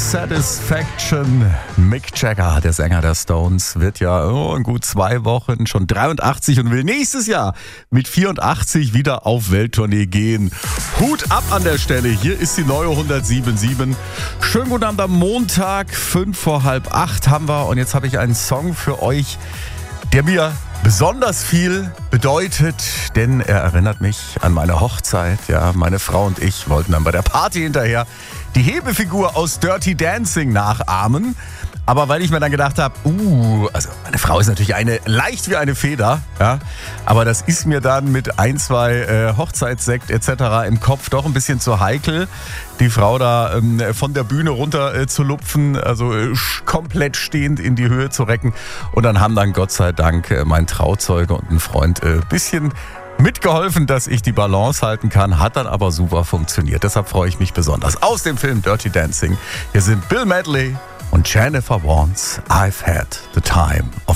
Satisfaction. Mick Jagger, der Sänger der Stones, wird ja in gut 2 Wochen schon 83 und will nächstes Jahr mit 84 wieder auf Welttournee gehen. Hut ab an der Stelle, hier ist die neue 107.7. Schönen guten Abend am Montag, 7:45 haben wir und jetzt habe ich einen Song für euch, der mir besonders viel bedeutet, denn er erinnert mich an meine Hochzeit. Ja, meine Frau und ich wollten dann bei der Party hinterher die Hebefigur aus Dirty Dancing nachahmen. Aber weil ich mir dann gedacht habe, also meine Frau ist natürlich leicht wie eine Feder, ja, aber das ist mir dann mit 1, 2 Hochzeitssekt etc. im Kopf doch ein bisschen zu heikel, die Frau da von der Bühne runter zu lupfen, also komplett stehend in die Höhe zu recken. Und dann haben dann Gott sei Dank mein Trauzeuge und ein Freund ein bisschen mitgeholfen, dass ich die Balance halten kann, hat dann aber super funktioniert. Deshalb freue ich mich besonders. Aus dem Film Dirty Dancing, hier sind Bill Medley und Jennifer Warnes, I've had the time